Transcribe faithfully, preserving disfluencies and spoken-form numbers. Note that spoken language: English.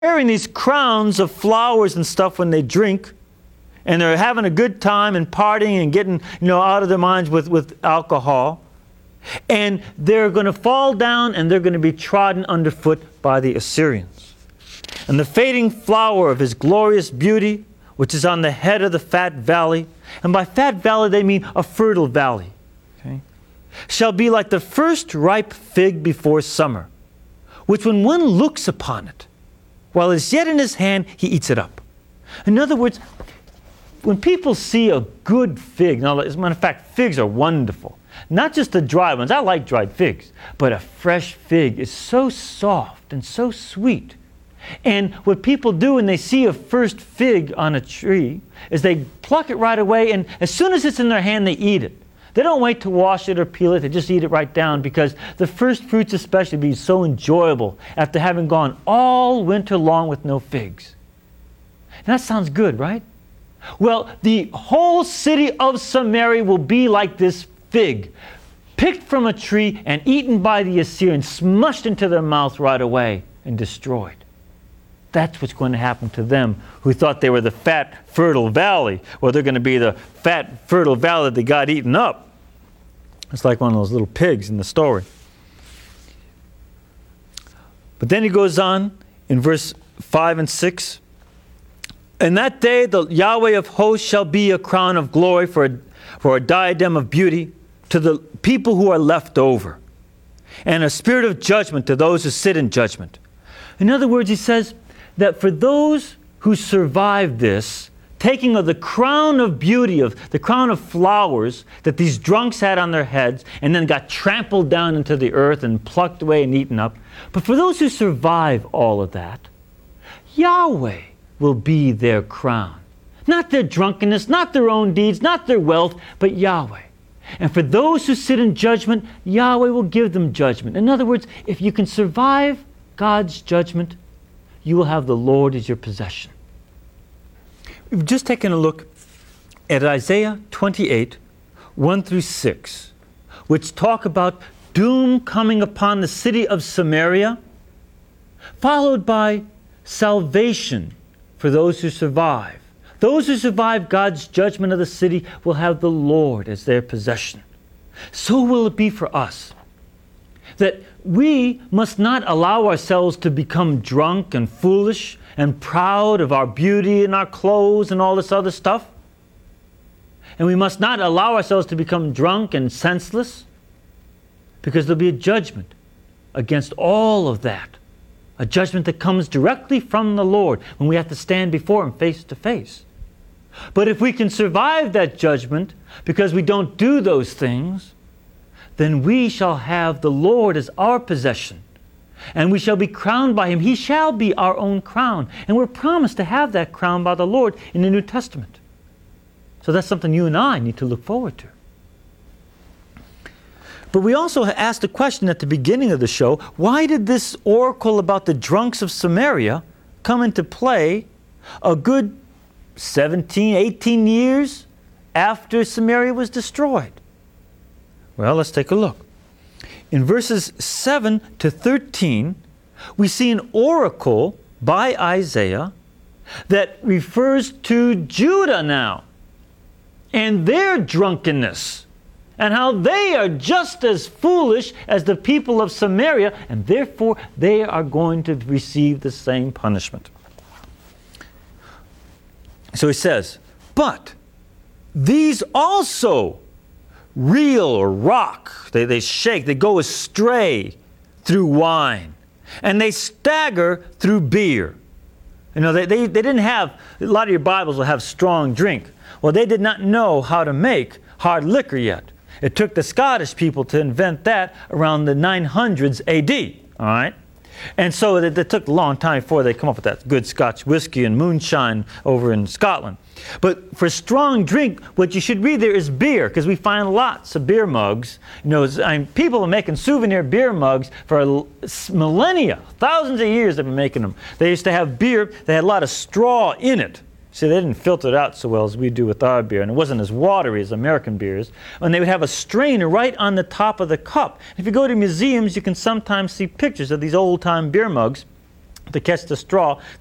wearing these crowns of flowers and stuff when they drink, and they're having a good time and partying and getting, you know, out of their minds with, with alcohol. And they're going to fall down and they're going to be trodden underfoot by the Assyrians. And the fading flower of his glorious beauty, which is on the head of the fat valley, and by fat valley they mean a fertile valley, okay, shall be like the first ripe fig before summer, which when one looks upon it, while it is yet in his hand, he eats it up. In other words, when people see a good fig, now as a matter of fact, figs are wonderful. Not just the dry ones, I like dried figs, but a fresh fig is so soft and so sweet. And what people do when they see a first fig on a tree is they pluck it right away, and as soon as it's in their hand, they eat it. They don't wait to wash it or peel it, they just eat it right down, because the first fruits especially be so enjoyable after having gone all winter long with no figs. And that sounds good, right? Well, the whole city of Samaria will be like this fig, picked from a tree and eaten by the Assyrians, smushed into their mouth right away and destroyed. That's what's going to happen to them who thought they were the fat, fertile valley. Well, they're going to be the fat, fertile valley that got eaten up. It's like one of those little pigs in the story. But then he goes on in verse five and six. In that day the Yahweh of hosts shall be a crown of glory for a, for a diadem of beauty to the people who are left over, and a spirit of judgment to those who sit in judgment. In other words, he says that for those who survive this, taking of the crown of beauty, of the crown of flowers that these drunks had on their heads and then got trampled down into the earth and plucked away and eaten up. But for those who survive all of that, Yahweh will be their crown. Not their drunkenness, not their own deeds, not their wealth, but Yahweh. And for those who sit in judgment, Yahweh will give them judgment. In other words, if you can survive God's judgment, you will have the Lord as your possession. We've just taken a look at Isaiah twenty-eight, one through six, which talk about doom coming upon the city of Samaria, followed by salvation for those who survive. Those who survive God's judgment of the city will have the Lord as their possession. So will it be for us, that we must not allow ourselves to become drunk and foolish and proud of our beauty and our clothes and all this other stuff. And we must not allow ourselves to become drunk and senseless, because there'll be a judgment against all of that. A judgment that comes directly from the Lord when we have to stand before Him face to face. But if we can survive that judgment because we don't do those things, then we shall have the Lord as our possession. And we shall be crowned by Him. He shall be our own crown. And we're promised to have that crown by the Lord in the New Testament. So that's something you and I need to look forward to. But we also asked the question at the beginning of the show, why did this oracle about the drunks of Samaria come into play a good seventeen, eighteen years after Samaria was destroyed? Well, let's take a look. In verses seven to thirteen, we see an oracle by Isaiah that refers to Judah now and their drunkenness, and how they are just as foolish as the people of Samaria, and therefore they are going to receive the same punishment. So he says, but these also reel or rock, they, they shake, they go astray through wine, and they stagger through beer. You know, they, they, they didn't have, a lot of your Bibles will have strong drink. Well, they did not know how to make hard liquor yet. It took the Scottish people to invent that around the nine hundreds A D, all right? And so it, it took a long time before they come up with that good Scotch whiskey and moonshine over in Scotland. But for strong drink, what you should read there is beer, because we find lots of beer mugs. You know, I mean, people are making souvenir beer mugs for millennia. Thousands of years they've been making them. They used to have beer that had a lot of straw in it. See, they didn't filter it out so well as we do with our beer, and it wasn't as watery as American beers. And they would have a strainer right on the top of the cup. If you go to museums, you can sometimes see pictures of these old-time beer mugs to catch the straw.